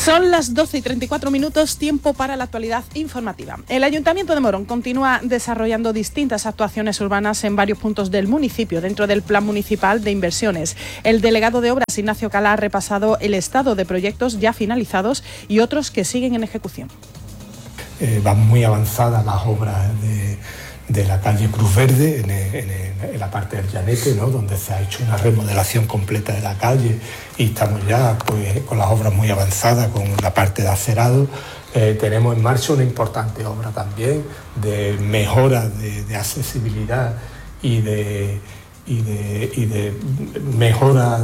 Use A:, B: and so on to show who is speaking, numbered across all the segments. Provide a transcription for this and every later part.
A: Son las 12:34, tiempo para la actualidad informativa. El Ayuntamiento de Morón continúa desarrollando distintas actuaciones urbanas en varios puntos del municipio dentro del Plan Municipal de Inversiones. El delegado de Obras, Ignacio Calá, ha repasado el estado de proyectos ya finalizados y otros que siguen en ejecución.
B: Van muy avanzadas las obras de la calle Cruz Verde, en la parte del Llanete, ¿no?, donde se ha hecho una remodelación completa de la calle y estamos ya pues, con las obras muy avanzadas, con la parte de acerado. Tenemos en marcha una importante obra también de mejora de accesibilidad y de mejora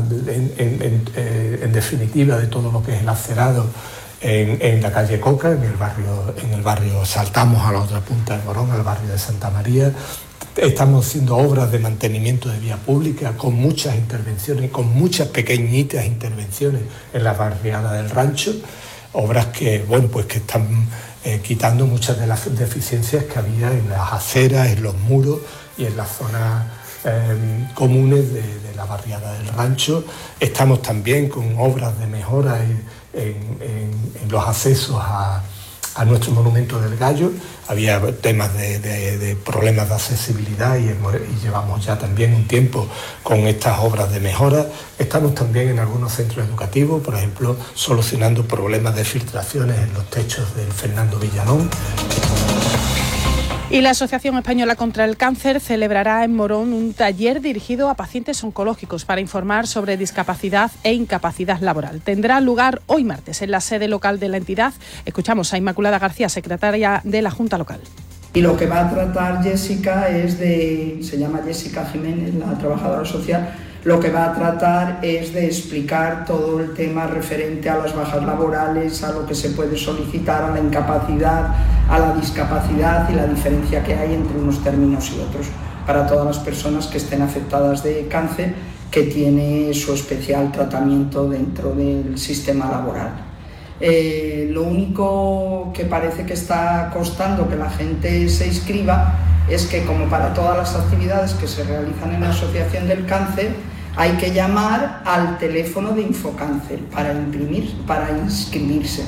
B: en definitiva de todo lo que es el acerado en la calle Coca, en el barrio saltamos a la otra punta de Morón, al barrio de Santa María. Estamos haciendo obras de mantenimiento de vía pública con muchas intervenciones, con muchas pequeñitas intervenciones en la barriada del Rancho, obras que, bueno, pues que están quitando muchas de las deficiencias que había en las aceras, en los muros y en las zonas comunes de la barriada del Rancho. Estamos también con obras de mejora en los accesos a nuestro monumento del Gallo. Había temas de problemas de accesibilidad y llevamos ya también un tiempo con estas obras de mejora. Estamos también en algunos centros educativos, por ejemplo, solucionando problemas de filtraciones en los techos del Fernando Villalón.
A: Y la Asociación Española contra el Cáncer celebrará en Morón un taller dirigido a pacientes oncológicos para informar sobre discapacidad e incapacidad laboral. Tendrá lugar hoy martes en la sede local de la entidad. Escuchamos a Inmaculada García, secretaria de la Junta Local.
C: Y lo que va a tratar Jessica se llama Jessica Jiménez, la trabajadora social. Lo que va a tratar es de explicar todo el tema referente a las bajas laborales, a lo que se puede solicitar, a la incapacidad, a la discapacidad y la diferencia que hay entre unos términos y otros para todas las personas que estén afectadas de cáncer, que tiene su especial tratamiento dentro del sistema laboral. Lo único que parece que está costando que la gente se inscriba es que, como para todas las actividades que se realizan en la Asociación del Cáncer, hay que llamar al teléfono de Infocáncer para inscribirse.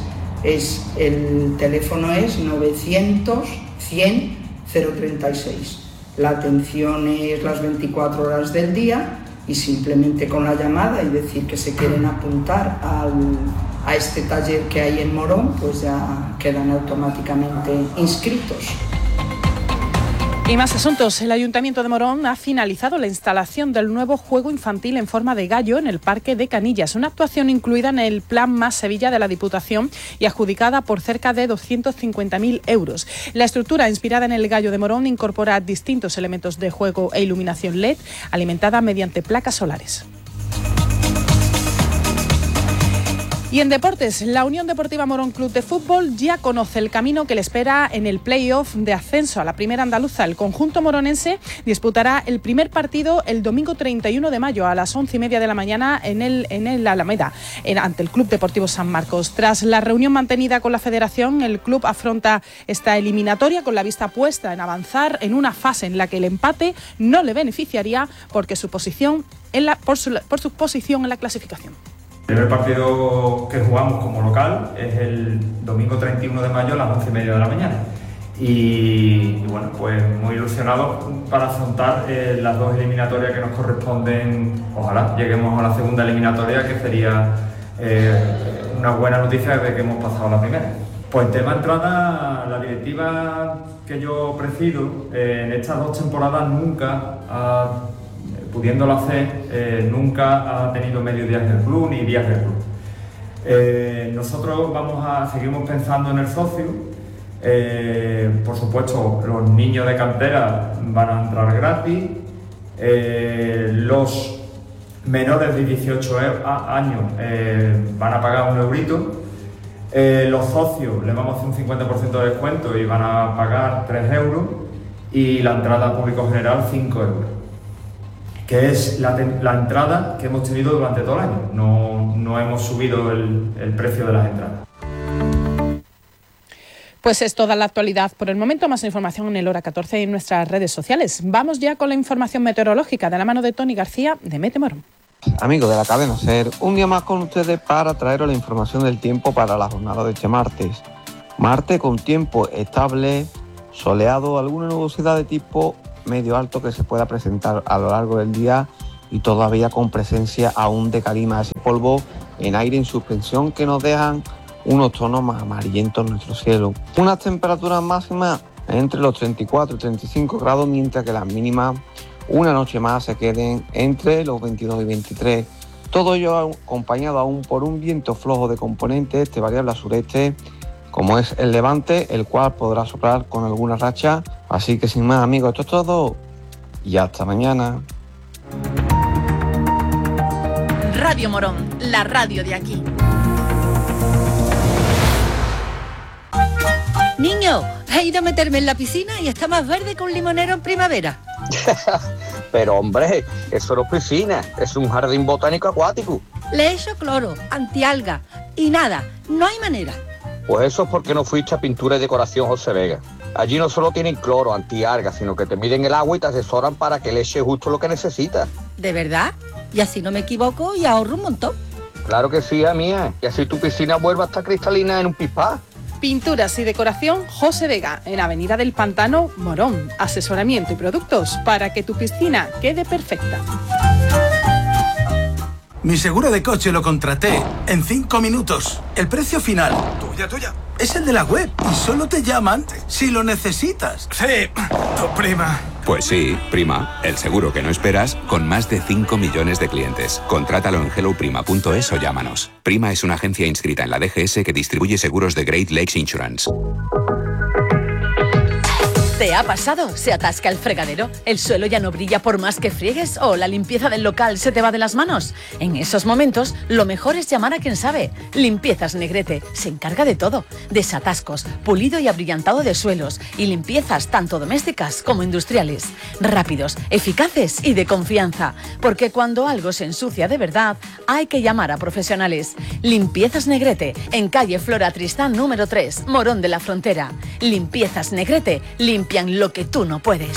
C: El teléfono es 900 100 036. La atención es las 24 horas del día y simplemente con la llamada y decir que se quieren apuntar a este taller que hay en Morón, pues ya quedan automáticamente inscritos.
A: Y más asuntos. El Ayuntamiento de Morón ha finalizado la instalación del nuevo juego infantil en forma de gallo en el Parque de Canillas, una actuación incluida en el Plan Más Sevilla de la Diputación y adjudicada por cerca de 250.000 euros. La estructura, inspirada en el gallo de Morón, incorpora distintos elementos de juego e iluminación LED alimentada mediante placas solares. Y en deportes, la Unión Deportiva Morón Club de Fútbol ya conoce el camino que le espera en el play-off de ascenso a la primera andaluza. El conjunto moronense disputará el primer partido el domingo 31 de mayo a las 11:30 de la mañana en el Alameda, ante el Club Deportivo San Marcos. Tras la reunión mantenida con la Federación, el club afronta esta eliminatoria con la vista puesta en avanzar en una fase en la que el empate no le beneficiaría porque su posición por su posición en la clasificación.
D: El primer partido que jugamos como local es el domingo 31 de mayo a las 11:30 de la mañana. Y bueno, pues muy ilusionados para afrontar las dos eliminatorias que nos corresponden. Ojalá lleguemos a la segunda eliminatoria, que sería una buena noticia de que hemos pasado la primera. Pues en tema entrada, la directiva que yo presido en estas dos temporadas nunca pudiéndolo hacer, nunca ha tenido mediodías del club ni días del club. Nosotros seguimos pensando en el socio. Por supuesto, los niños de cantera van a entrar gratis. Los menores de 18 años van a pagar un eurito. Los socios les vamos a hacer un 50% de descuento y van a pagar 3 euros. Y la entrada público general 5 euros. Que es la entrada que hemos tenido durante todo el año. No hemos subido el precio de las entradas.
A: Pues es toda la actualidad por el momento. Más información en el Hora 14 y en nuestras redes sociales. Vamos ya con la información meteorológica de la mano de Tony García de Metemorón.
E: Amigos de la cadena SER, un día más con ustedes para traeros la información del tiempo para la jornada de este martes. Martes con tiempo estable, soleado, alguna nubosidad de tipo medio alto que se pueda presentar a lo largo del día y todavía con presencia aún de calima, ese polvo en aire en suspensión que nos dejan unos tonos más amarillentos en nuestro cielo. Unas temperaturas máximas entre los 34 y 35 grados, mientras que las mínimas una noche más se queden entre los 22 y 23. Todo ello acompañado aún por un viento flojo de componente este variable a sureste, como es el levante, el cual podrá soplar con alguna racha. Así que sin más, amigos, esto es todo y hasta mañana.
F: Radio Morón, la radio de aquí.
G: Niño, he ido a meterme en la piscina y está más verde que un limonero en primavera.
H: Pero hombre, eso no es piscina, es un jardín botánico acuático.
G: Le he hecho cloro, antialga y nada, no hay manera.
H: Pues eso es porque no fuiste a Pintura y Decoración José Vega. Allí no solo tienen cloro, antialga, sino que te miden el agua y te asesoran para que le eches justo lo que necesitas.
G: ¿De verdad? Y así no me equivoco y ahorro un montón.
H: Claro que sí, mía. Y así tu piscina vuelva a estar cristalina en un pispá.
A: Pinturas y decoración José Vega, en Avenida del Pantano, Morón. Asesoramiento y productos para que tu piscina quede perfecta.
I: Mi seguro de coche lo contraté en 5 minutos. El precio final, tuya, es el de la web y solo te llaman si lo necesitas. Sí, tu prima.
J: Pues sí, Prima, el seguro que no esperas con más de 5 millones de clientes. Contrátalo en helloprima.es o llámanos. Prima es una agencia inscrita en la DGS que distribuye seguros de Great Lakes Insurance.
F: ¿Te ha pasado? ¿Se atasca el fregadero? ¿El suelo ya no brilla por más que friegues? ¿O la limpieza del local se te va de las manos? En esos momentos, lo mejor es llamar a quien sabe. Limpiezas Negrete se encarga de todo. Desatascos, pulido y abrillantado de suelos y limpiezas tanto domésticas como industriales. Rápidos, eficaces y de confianza. Porque cuando algo se ensucia de verdad, hay que llamar a profesionales. Limpiezas Negrete, en calle Flora Tristán número 3, Morón de la Frontera. Limpiezas Negrete, limpian lo que tú no puedes.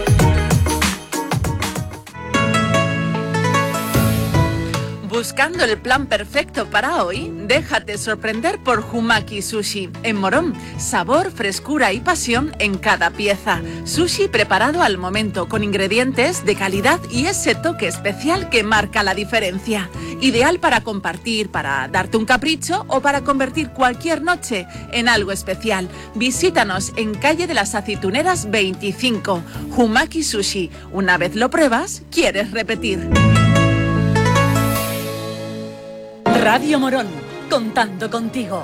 F: ¿Buscando el plan perfecto para hoy? Déjate sorprender por Humaki Sushi. En Morón, sabor, frescura y pasión en cada pieza. Sushi preparado al momento, con ingredientes de calidad y ese toque especial que marca la diferencia. Ideal para compartir, para darte un capricho o para convertir cualquier noche en algo especial. Visítanos en calle de las Aceituneras 25. Humaki Sushi. Una vez lo pruebas, quieres repetir. Radio Morón, contando contigo.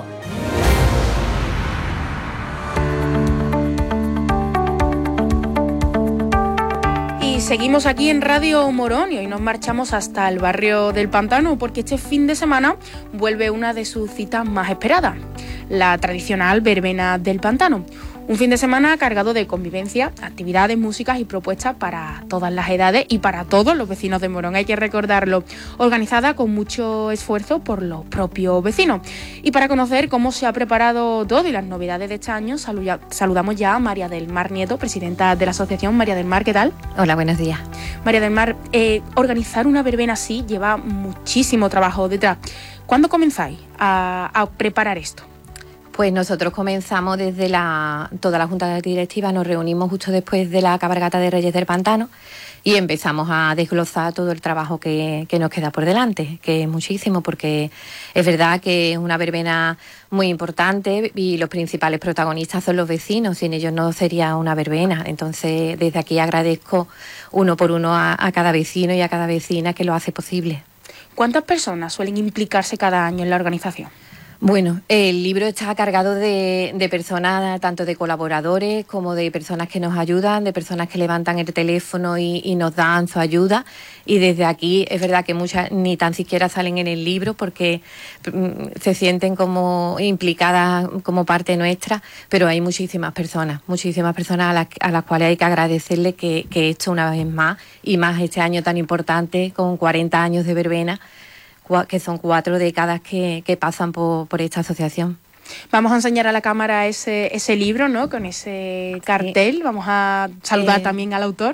A: Y seguimos aquí en Radio Morón y hoy nos marchamos hasta el barrio del Pantano porque este fin de semana vuelve una de sus citas más esperadas, la tradicional verbena del Pantano. Un fin de semana cargado de convivencia, actividades, músicas y propuestas para todas las edades y para todos los vecinos de Morón, hay que recordarlo. Organizada con mucho esfuerzo por los propios vecinos. Y para conocer cómo se ha preparado todo y las novedades de este año, saludamos ya a María del Mar Nieto, presidenta de la asociación. María del Mar, ¿qué tal?
K: Hola, buenos días.
A: María del Mar, organizar una verbena así lleva muchísimo trabajo detrás. ¿Cuándo comenzáis a preparar esto?
K: Pues nosotros comenzamos desde toda la Junta Directiva, nos reunimos justo después de la cabalgata de Reyes del Pantano y empezamos a desglosar todo el trabajo que nos queda por delante, que es muchísimo, porque es verdad que es una verbena muy importante y los principales protagonistas son los vecinos, sin ellos no sería una verbena. Entonces, desde aquí agradezco uno por uno a cada vecino y a cada vecina que lo hace posible.
A: ¿Cuántas personas suelen implicarse cada año en la organización?
K: Bueno, el libro está cargado de personas, tanto de colaboradores como de personas que nos ayudan, de personas que levantan el teléfono y nos dan su ayuda. Y desde aquí es verdad que muchas ni tan siquiera salen en el libro porque se sienten como implicadas como parte nuestra, pero hay muchísimas personas a las cuales hay que agradecerle que esto una vez más, y más este año tan importante, con 40 años de verbena, que son 4 décadas que pasan por esta asociación.
A: Vamos a enseñar a la cámara ese libro, ¿no? Con ese cartel. Sí. Vamos a saludar también al autor.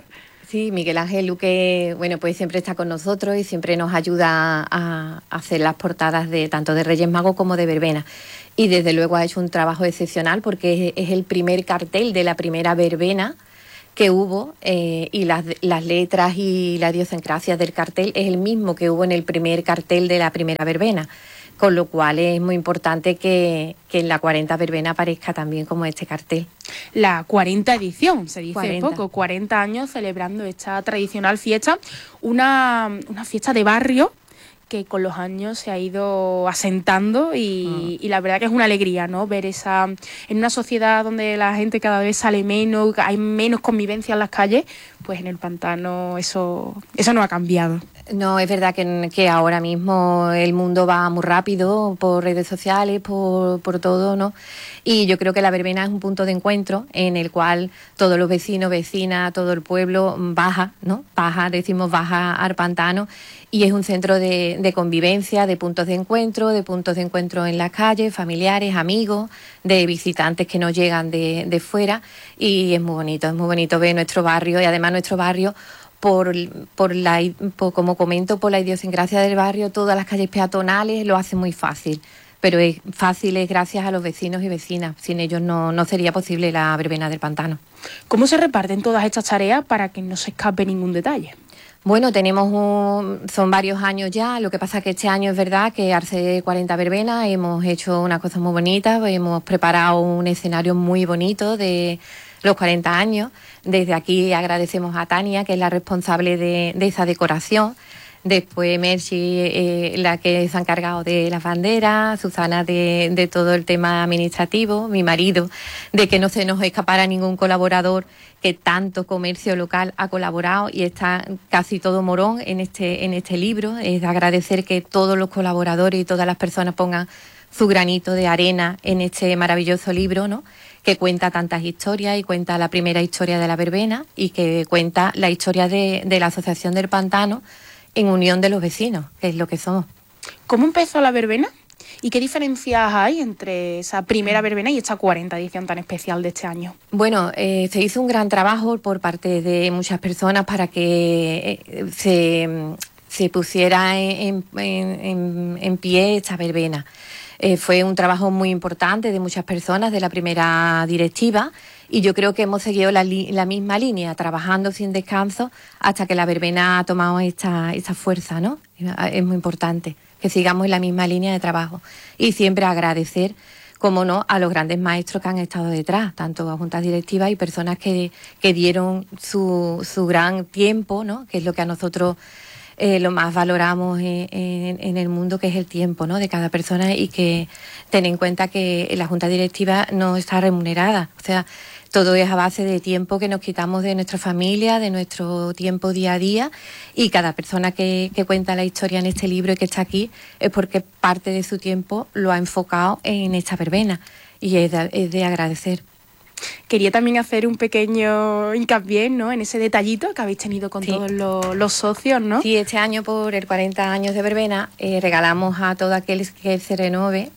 K: Sí, Miguel Ángel Luque, bueno, pues siempre está con nosotros y siempre nos ayuda a hacer las portadas de tanto de Reyes Magos como de verbena. Y desde luego ha hecho un trabajo excepcional porque es el primer cartel de la primera verbena que hubo, y las letras y la idiosincrasia del cartel es el mismo que hubo en el primer cartel de la primera verbena, con lo cual es muy importante que en la 40 verbena aparezca también como este cartel.
A: La 40 edición, se dice
K: 40.
A: poco, 40 años celebrando esta tradicional fiesta, una fiesta de barrio que con los años se ha ido asentando y la verdad que es una alegría, ¿no? Ver esa, en una sociedad donde la gente cada vez sale menos, hay menos convivencia en las calles, pues en el pantano eso no ha cambiado.
K: No, es verdad que ahora mismo el mundo va muy rápido por redes sociales, por todo, ¿no? Y yo creo que la verbena es un punto de encuentro en el cual todos los vecinos, vecinas, todo el pueblo baja, ¿no? Baja al pantano, y es un centro de convivencia, de puntos de encuentro en las calles, familiares, amigos, de visitantes que nos llegan de fuera, y es muy bonito ver nuestro barrio, y además nuestro barrio como comento, por la idiosincrasia del barrio, todas las calles peatonales lo hace muy fácil. Pero es gracias a los vecinos y vecinas. Sin ellos no sería posible la verbena del pantano.
A: ¿Cómo se reparten todas estas tareas para que no se escape ningún detalle?
K: Bueno, son varios años ya. Lo que pasa es que este año es verdad que al ser 40 verbenas hemos hecho una cosa muy bonita. Hemos preparado un escenario muy bonito de los 40 años. Desde aquí agradecemos a Tania, que es la responsable de esa decoración. Después Merchi, la que se ha encargado de las banderas, Susana de todo el tema administrativo, mi marido, de que no se nos escapara ningún colaborador, que tanto comercio local ha colaborado, y está casi todo Morón en este libro. Es de agradecer que todos los colaboradores y todas las personas pongan su granito de arena en este maravilloso libro, ¿no?, que cuenta tantas historias, y cuenta la primera historia de la verbena, y que cuenta la historia de la Asociación del Pantano en unión de los vecinos, que es lo que somos.
A: ¿Cómo empezó la verbena? ¿Y qué diferencias hay entre esa primera verbena y esta 40 edición tan especial de este año?
K: Bueno, se hizo un gran trabajo por parte de muchas personas para que se pusiera en pie esta verbena. Fue un trabajo muy importante de muchas personas de la primera directiva, y yo creo que hemos seguido la misma línea, trabajando sin descanso hasta que la verbena ha tomado esta fuerza, ¿no? Es muy importante que sigamos en la misma línea de trabajo, y siempre agradecer, como no, a los grandes maestros que han estado detrás, tanto a juntas directivas y personas que dieron su gran tiempo, ¿no?, que es lo que a nosotros lo más valoramos en el mundo, que es el tiempo, ¿no?, de cada persona, y que ten en cuenta que la junta directiva no está remunerada. O sea, todo es a base de tiempo que nos quitamos de nuestra familia, de nuestro tiempo día a día, y cada persona que cuenta la historia en este libro y que está aquí es porque parte de su tiempo lo ha enfocado en esta verbena, y es de agradecer.
A: Quería también hacer un pequeño hincapié, ¿no?, en ese detallito que habéis tenido con todos los socios, ¿no?
K: Sí, este año, por el 40 años de verbena, regalamos a todo aquel que se renueve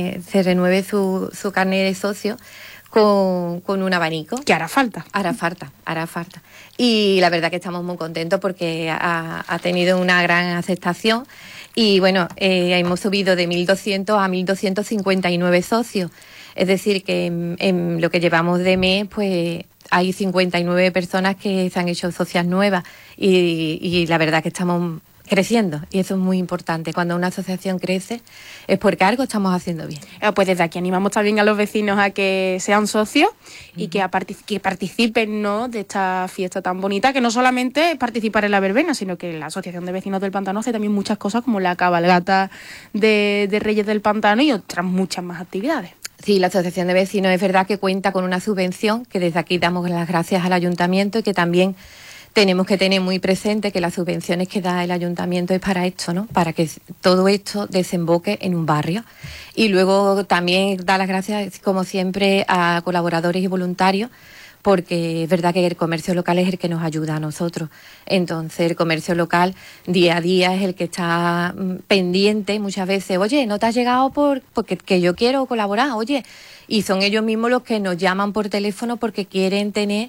K: su carnet de socio con un abanico.
A: Que hará falta.
K: Hará falta. Y la verdad que estamos muy contentos porque ha tenido una gran aceptación. Y bueno, hemos subido de 1.200 a 1.259 socios. Es decir, que en lo que llevamos de mes, pues hay 59 personas que se han hecho socias nuevas, y la verdad que estamos creciendo, y eso es muy importante. Cuando una asociación crece es porque algo estamos haciendo bien.
A: Pues desde aquí animamos también a los vecinos a que sean socios y que participen, ¿no?, de esta fiesta tan bonita, que no solamente es participar en la verbena, sino que la Asociación de Vecinos del Pantano hace también muchas cosas, como la cabalgata de Reyes del Pantano y otras muchas más actividades.
K: Sí, la Asociación de Vecinos es verdad que cuenta con una subvención, que desde aquí damos las gracias al Ayuntamiento, y que también tenemos que tener muy presente que las subvenciones que da el Ayuntamiento es para esto, ¿no?, para que todo esto desemboque en un barrio. Y luego también da las gracias, como siempre, a colaboradores y voluntarios, porque es verdad que el comercio local es el que nos ayuda a nosotros. Entonces, el comercio local día a día es el que está pendiente muchas veces. Oye, no te has llegado porque que yo quiero colaborar, oye. Y son ellos mismos los que nos llaman por teléfono porque quieren tener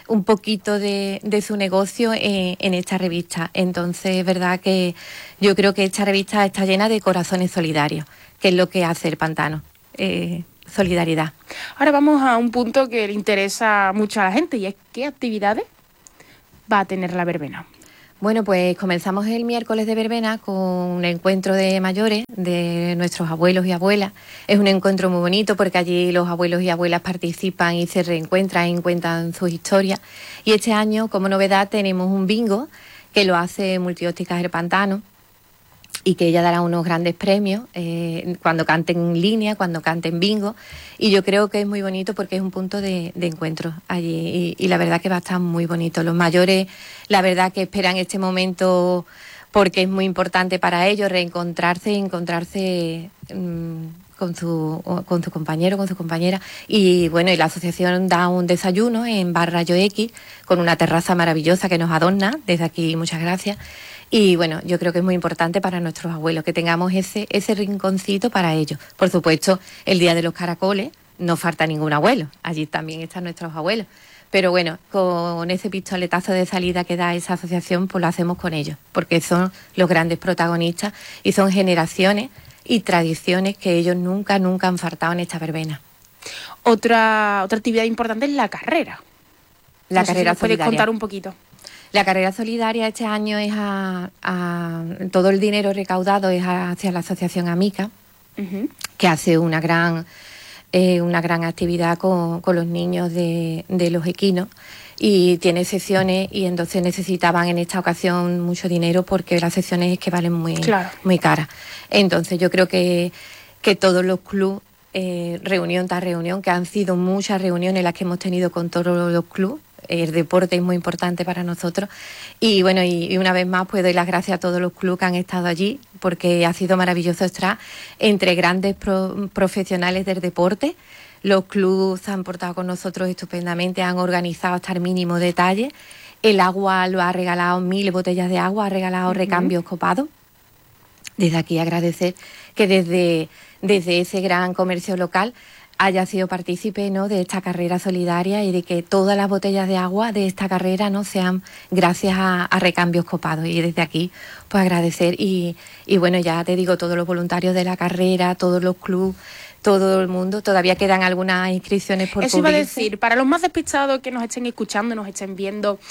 K: un poquito de su negocio en esta revista. Entonces, es verdad que yo creo que esta revista está llena de corazones solidarios, que es lo que hace el Pantano, solidaridad.
A: Ahora vamos a un punto que le interesa mucho a la gente, y es ¿qué actividades va a tener la verbena?
K: Bueno, pues comenzamos el miércoles de verbena con un encuentro de mayores, de nuestros abuelos y abuelas. Es un encuentro muy bonito porque allí los abuelos y abuelas participan y se reencuentran y cuentan sus historias. Y este año, como novedad, tenemos un bingo que lo hace Multiópticas El Pantano, y que ella dará unos grandes premios cuando canten en línea, cuando canten bingo, y yo creo que es muy bonito porque es un punto de encuentro allí, y la verdad que va a estar muy bonito. Los mayores, la verdad que esperan este momento porque es muy importante para ellos reencontrarse y encontrarse con su compañero, con su compañera, y bueno, y la asociación da un desayuno en Bar Rayo X con una terraza maravillosa que nos adorna, desde aquí muchas gracias. Y bueno, yo creo que es muy importante para nuestros abuelos que tengamos ese rinconcito para ellos. Por supuesto, el Día de los Caracoles no falta ningún abuelo, allí también están nuestros abuelos. Pero bueno, con ese pistoletazo de salida que da esa asociación, pues lo hacemos con ellos, porque son los grandes protagonistas y son generaciones y tradiciones que ellos nunca han faltado en esta verbena.
A: Otra actividad importante es la carrera.
K: La carrera solidaria.
A: ¿Puedes contar un poquito?
K: La carrera solidaria este año es todo el dinero recaudado es hacia la asociación Amica, que hace una gran actividad con los niños de los equinos, y tiene sesiones, y entonces necesitaban en esta ocasión mucho dinero porque las sesiones es que valen muy caras. Entonces yo creo que todos los clubes, reunión tras reunión, que han sido muchas reuniones las que hemos tenido con todos los clubes. El deporte es muy importante para nosotros, y bueno, y una vez más pues doy las gracias a todos los clubes que han estado allí, porque ha sido maravilloso estar entre grandes profesionales del deporte. Los clubes se han portado con nosotros estupendamente, han organizado hasta el mínimo detalle. El agua lo ha regalado 1000 botellas de agua, ha regalado recambios copados. Desde aquí agradecer que desde ese gran comercio local haya sido partícipe, ¿no?, de esta carrera solidaria, y de que todas las botellas de agua de esta carrera no sean gracias a recambios copados. Y desde aquí pues agradecer, y bueno, ya te digo, todos los voluntarios de la carrera, todos los clubes, todo el mundo. Todavía quedan algunas inscripciones por cubrirse.
A: Eso iba a decir, para los más despistados que nos estén escuchando, nos estén viendo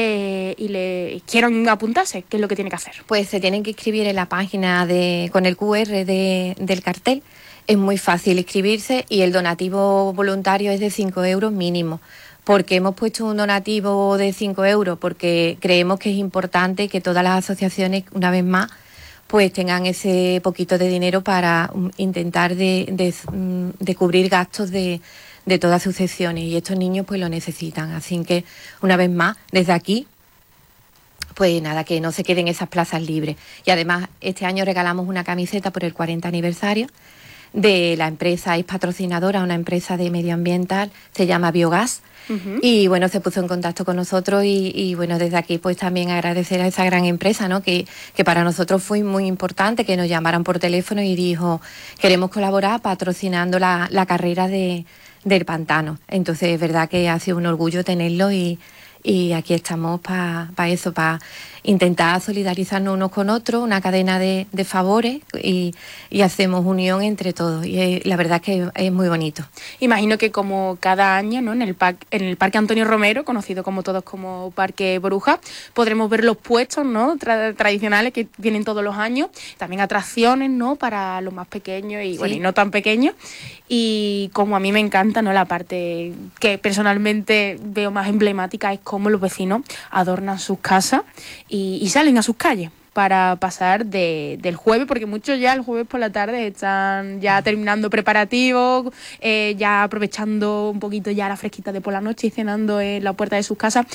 A: y quieran apuntarse, ¿qué es lo que tienen que hacer?
K: Pues se tienen que inscribir en la página con el QR del cartel. Es muy fácil inscribirse, y el donativo voluntario es de 5 euros mínimo. ¿Por qué hemos puesto un donativo de 5 euros? Porque creemos que es importante que todas las asociaciones, una vez más, pues tengan ese poquito de dinero para intentar de cubrir gastos de todas sus secciones, y estos niños pues lo necesitan. Así que, una vez más, desde aquí, pues nada, que no se queden esas plazas libres. Y además, este año regalamos una camiseta por el 40 aniversario de la empresa, es patrocinadora, una empresa de medioambiental, se llama Biogas. Y bueno, se puso en contacto con nosotros, y bueno, desde aquí pues también agradecer a esa gran empresa, ¿no?, que para nosotros fue muy importante que nos llamaran por teléfono y dijo: queremos colaborar patrocinando la carrera del Pantano. Entonces es verdad que ha sido un orgullo tenerlo, y aquí estamos para eso, para intentar solidarizarnos unos con otros, una cadena de favores, y hacemos unión entre todos, y la verdad que es muy bonito.
A: Imagino que como cada año, ¿no?, en el Parque Antonio Romero, conocido como todos como Parque Brujas, podremos ver los puestos, ¿no?, tradicionales que vienen todos los años, también atracciones, ¿no?, para los más pequeños y, bueno, y no tan pequeños, y como a mí me encanta, ¿no?, la parte que personalmente veo más emblemática es cómo los vecinos adornan sus casas y salen a sus calles para pasar del jueves, porque muchos ya el jueves por la tarde están ya terminando preparativos, ya aprovechando un poquito ya la fresquita de por la noche y cenando en la puerta de sus casas.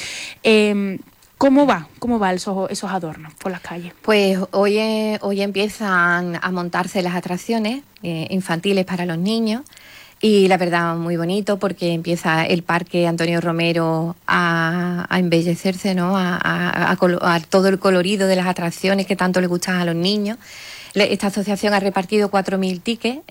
A: ¿Cómo va esos adornos por las calles?
K: Pues hoy empiezan a montarse las atracciones infantiles para los niños. Y la verdad, muy bonito, porque empieza el Parque Antonio Romero a embellecerse, ¿no?, a todo el colorido de las atracciones que tanto les gustan a los niños. Esta asociación ha repartido 4.000 tickets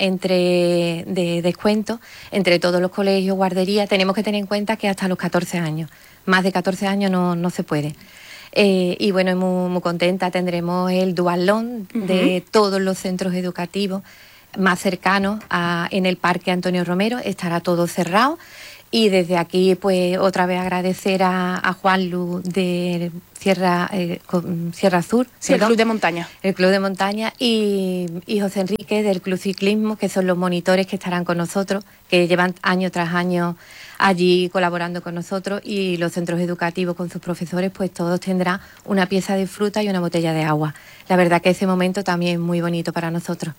K: de descuento entre todos los colegios, guarderías. Tenemos que tener en cuenta que hasta los 14 años, más de 14 años no se puede. Y bueno, muy contenta. Tendremos el dual loan de todos los centros educativos más cercanos en el Parque Antonio Romero. Estará todo cerrado. Y desde aquí, pues, otra vez agradecer a Juan Lu de Sierra Sur.
A: Sí, el Club de Montaña.
K: El Club de Montaña y José Enrique del Club Ciclismo, que son los monitores que estarán con nosotros, que llevan año tras año allí colaborando con nosotros, y los centros educativos con sus profesores, pues todos tendrán una pieza de fruta y una botella de agua. La verdad que ese momento también es muy bonito para nosotros.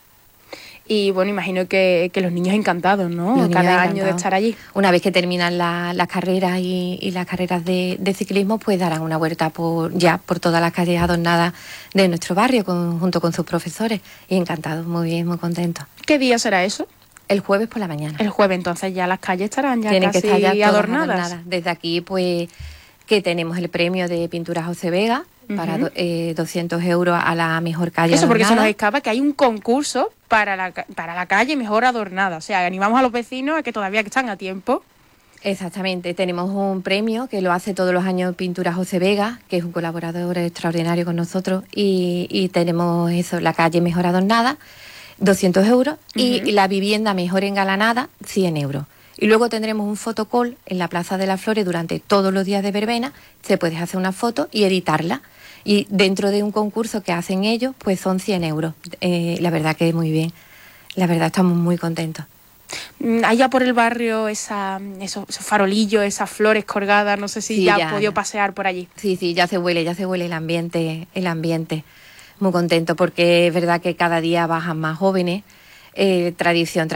A: Y bueno, imagino que los niños encantados, ¿no? Cada año de estar allí.
K: Una vez que terminan las carreras y las carreras de ciclismo, pues darán una vuelta por todas las calles adornadas de nuestro barrio junto con sus profesores. Y encantados, muy bien, muy contentos.
A: ¿Qué día será eso?
K: El jueves por la mañana.
A: El jueves, entonces ya las calles estarán ya
K: Tienen
A: casi
K: que estar ya
A: adornadas.
K: Desde aquí, pues, que tenemos el premio de Pintura José Vega para 200 euros a la mejor calle
A: Eso, porque
K: adornada.
A: se nos escapa que hay un concurso para la calle mejor adornada. O sea, animamos a los vecinos a que todavía están a tiempo.
K: Exactamente, tenemos un premio que lo hace todos los años Pintura José Vega, que es un colaborador extraordinario con nosotros, y tenemos eso, la calle mejor adornada, 200 euros, y la vivienda mejor engalanada, 100 euros. Y luego tendremos un fotocall en la Plaza de las Flores durante todos los días de verbena. Se puede hacer una foto y editarla. Y dentro de un concurso que hacen ellos, pues son 100 euros. La verdad que muy bien. La verdad estamos muy contentos.
A: Allá por el barrio, esos farolillos, esas flores colgadas, no sé si
K: Sí,
A: ya
K: ya
A: has podido pasear por allí.
K: Sí, ya se huele el ambiente. Muy contento porque es verdad que cada día bajan más jóvenes. Tradición,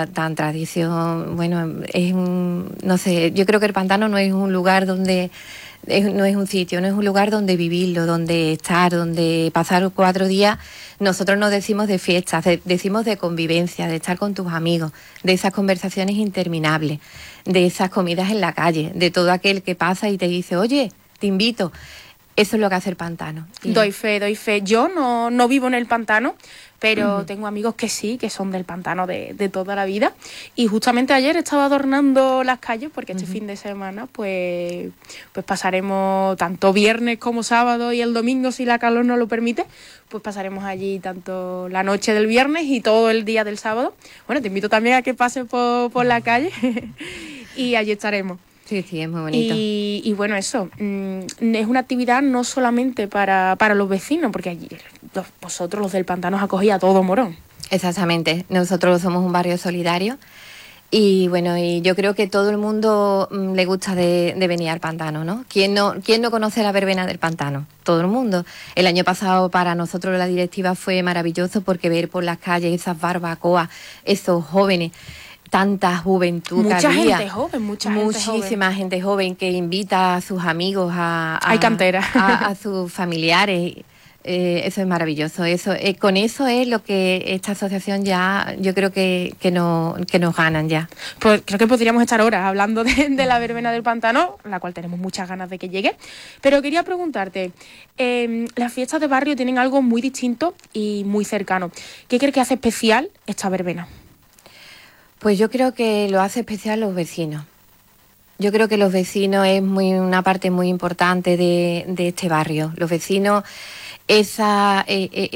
K: bueno, no sé, yo creo que el pantano no es un lugar donde, no es un sitio, no es un lugar donde vivirlo, donde estar, donde pasar 4 días. Nosotros no decimos de fiestas, decimos de convivencia, de estar con tus amigos, de esas conversaciones interminables, de esas comidas en la calle, de todo aquel que pasa y te dice, oye, te invito. Eso es lo que hace el pantano.
A: Doy fe. Yo no vivo en el pantano, pero tengo amigos que sí, que son del pantano de toda la vida. Y justamente ayer estaba adornando las calles, porque este fin de semana pues pasaremos tanto viernes como sábado y el domingo, si la calor nos lo permite, pues pasaremos allí tanto la noche del viernes y todo el día del sábado. Bueno, te invito también a que pases por la calle y allí estaremos.
K: Sí, es muy bonito.
A: Y bueno, eso, es una actividad no solamente para los vecinos, porque allí vosotros, los del pantano, os acogéis a todo Morón.
K: Exactamente, nosotros somos un barrio solidario y bueno, y yo creo que todo el mundo le gusta de venir al pantano, ¿no? ¿Quién no conoce la verbena del pantano? Todo el mundo. El año pasado para nosotros la directiva fue maravilloso porque ver por las calles esas barbacoas, esos jóvenes, tanta juventud que había. Muchísima gente joven que invita a sus amigos,
A: hay cantera.
K: a sus familiares. Eso es maravilloso. Con eso es lo que esta asociación ya, yo creo que nos ganan ya.
A: Pues creo que podríamos estar horas hablando de la verbena del pantano, la cual tenemos muchas ganas de que llegue. Pero quería preguntarte, las fiestas de barrio tienen algo muy distinto y muy cercano. ¿Qué crees que hace especial esta verbena?
K: Pues yo creo que lo hace especial los vecinos. Yo creo que los vecinos es una parte muy importante de este barrio. Los vecinos, yo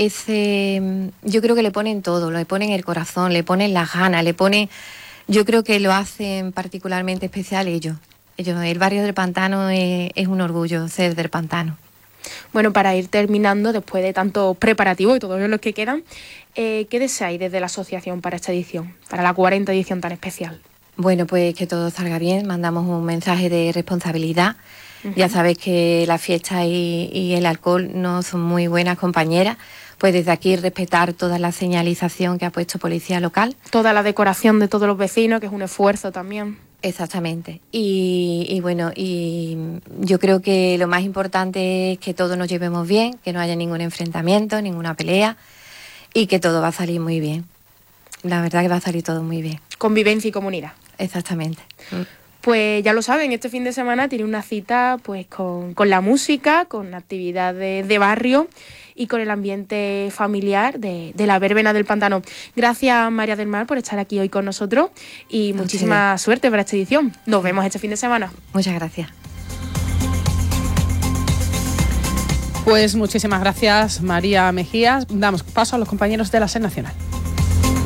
K: creo que le ponen todo, le ponen el corazón, le ponen las ganas, yo creo que lo hacen particularmente especial ellos. El barrio del Pantano es un orgullo ser del Pantano.
A: Bueno, para ir terminando, después de tanto preparativo y todos los que quedan, ¿qué deseáis desde la asociación para esta edición, para la 40 edición tan especial?
K: Bueno, pues que todo salga bien, mandamos un mensaje de responsabilidad. Ya sabes que la fiesta y el alcohol no son muy buenas compañeras, pues desde aquí respetar toda la señalización que ha puesto Policía Local.
A: Toda la decoración de todos los vecinos, que es un esfuerzo también.
K: Exactamente. Y bueno, y yo creo que lo más importante es que todos nos llevemos bien, que no haya ningún enfrentamiento, ninguna pelea y que todo va a salir muy bien. La verdad que va a salir todo muy bien.
A: Convivencia y comunidad.
K: Exactamente.
L: Pues ya lo saben, este fin de semana tiene una cita pues con la música, con actividades de barrio y con el ambiente familiar de la verbena del Pantano. Gracias, María del Mar, por estar aquí hoy con nosotros y muchísima suerte para esta edición. Nos vemos este fin de semana.
K: Muchas gracias.
A: Pues muchísimas gracias, María Mejías. Damos paso a los compañeros de la SER Nacional.